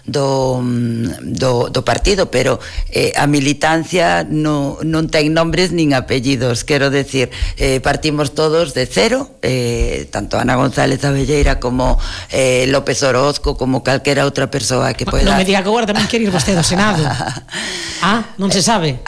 partido, pero a militancia non ten nombres nin apellidos, quero decir, partimos todos de cero, tanto Ana González Abelleira como López Orozco, como calquera outra persoa que poida... Non me diga que agora tamén quere ir vostede ao Senado. Non se sabe.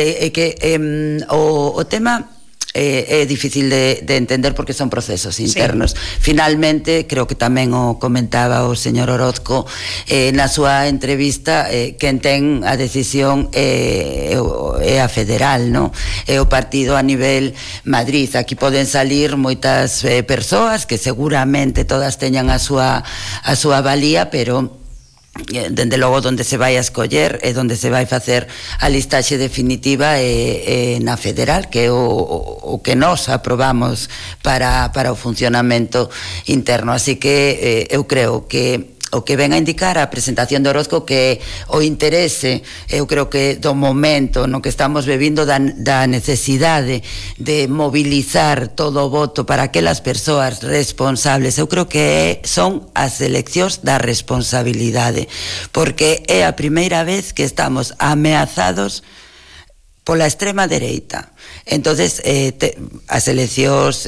O tema é difícil de entender porque son procesos internos. Finalmente, creo que tamén o comentaba o señor Orozco na súa entrevista, quen ten a decisión é a federal, non? É o partido a nivel Madrid. Aquí poden salir moitas persoas que seguramente todas teñan a súa valía, pero dende logo onde se vai a escoller e onde se vai facer a listaxe definitiva na federal, que é o que nós aprobamos para o funcionamento interno. Así que eu creo que o que ven a indicar a presentación de Orozco, que o interese, eu creo que do momento no que estamos vivindo da necesidade de mobilizar todo o voto para aquelas persoas responsables, eu creo que son as eleccións da responsabilidade, porque é a primeira vez que estamos ameazados pola extrema dereita. Entonces, as eleccións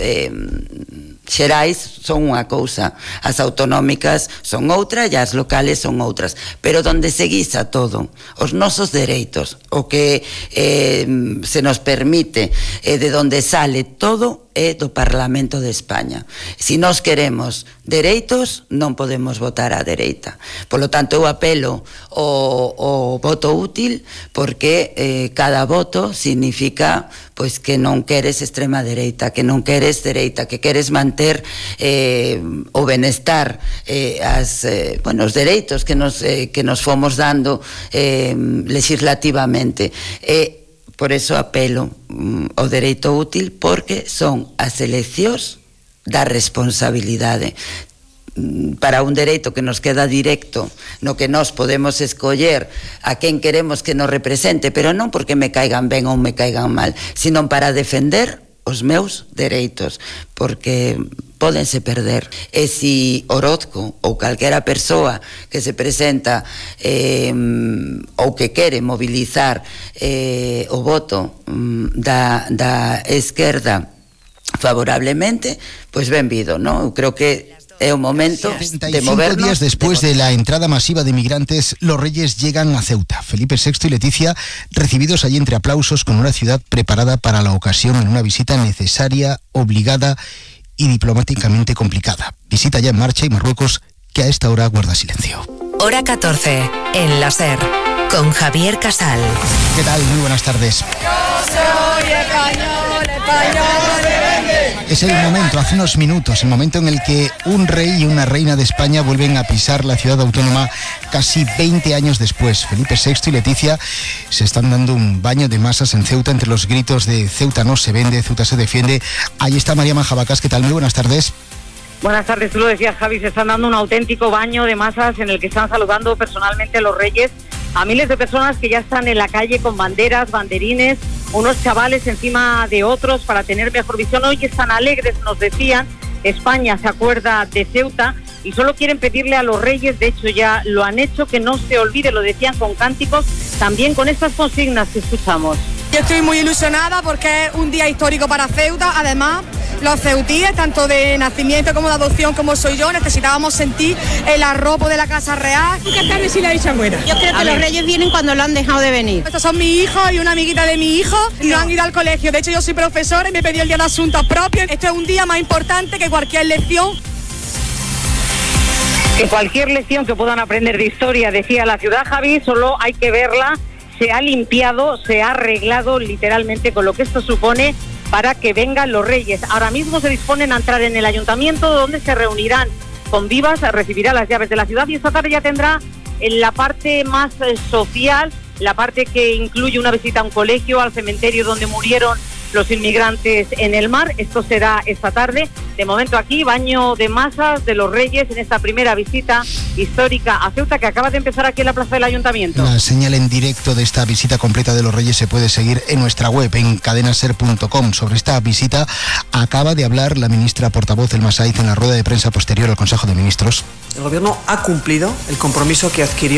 xerais son unha cousa, as autonómicas son outra e as locales son outras, pero donde se guisa todo, os nosos dereitos, o que se nos permite, de donde sale todo, é do Parlamento de España. Si nós queremos dereitos, non podemos votar á dereita. Polo tanto, eu apelo o voto útil, porque cada voto significa pois que non queres extrema dereita, que non queres dereita, que queres manter o benestar, os dereitos que nos fomos dando legislativamente. Por eso apelo ao dereito útil, porque son as eleccións da responsabilidade. Para un dereito que nos queda directo, no que nós podemos escoller a quen queremos que nos represente, pero non porque me caigan ben ou me caigan mal, sino para defender os meus dereitos, porque pódense perder. E se Orozco ou calquera persoa que se presenta ou que quere mobilizar o voto da esquerda favorablemente, pois benvido, non? Eu creo que é o momento de movernos. 35 días después de la entrada masiva de migrantes, los Reyes llegan a Ceuta. Felipe VI y Leticia recibidos allí entre aplausos, con una ciudad preparada para la ocasión en una visita necesaria, obligada y diplomáticamente complicada. Visita ya en marcha y Marruecos, que a esta hora guarda silencio. Hora 14, en la SER, con Javier Casal. ¿Qué tal? Muy buenas tardes. Yo soy español, español de verde. Es el momento, hace unos minutos, el momento en el que un rey y una reina de España vuelven a pisar la ciudad autónoma casi 20 años después. Felipe VI y Leticia se están dando un baño de masas en Ceuta entre los gritos de Ceuta no se vende, Ceuta se defiende. Ahí está María Majabacas, ¿qué tal? Muy buenas tardes. Buenas tardes, tú lo decías, Javi, se están dando un auténtico baño de masas en el que están saludando personalmente los reyes a miles de personas que ya están en la calle con banderas, banderines, unos chavales encima de otros para tener mejor visión. Hoy están alegres, nos decían, España se acuerda de Ceuta y solo quieren pedirle a los reyes, de hecho ya lo han hecho, que no se olvide, lo decían con cánticos, también con estas consignas que escuchamos. Yo estoy muy ilusionada porque es un día histórico para Ceuta. Además, los ceutíes, tanto de nacimiento como de adopción como soy yo, necesitábamos sentir el arropo de la Casa Real. ¿Qué tal si la dicha buena? Yo creo que los reyes vienen cuando lo han dejado de venir. Estos son mis hijos y una amiguita de mi hijo y no han ido al colegio. De hecho, yo soy profesora y me pedí el día de asuntos propios. Esto es un día más importante que cualquier lección. Que cualquier lección que puedan aprender de historia, decía la ciudad, Javi, solo hay que verla. Se ha limpiado, se ha arreglado literalmente, con lo que esto supone para que vengan los reyes. Ahora mismo se disponen a entrar en el ayuntamiento, donde se reunirán con vivas, recibirá las llaves de la ciudad y esta tarde ya tendrá en la parte más social, la parte que incluye una visita a un colegio, al cementerio donde murieron los inmigrantes en el mar. Esto será esta tarde. De momento aquí, baño de masas de los reyes en esta primera visita histórica a Ceuta que acaba de empezar aquí en la plaza del ayuntamiento. La señal en directo de esta visita completa de los reyes se puede seguir en nuestra web, en cadenaser.com. Sobre esta visita acaba de hablar la ministra portavoz del Masaiz en la rueda de prensa posterior al Consejo de Ministros. El Gobierno ha cumplido el compromiso que adquirió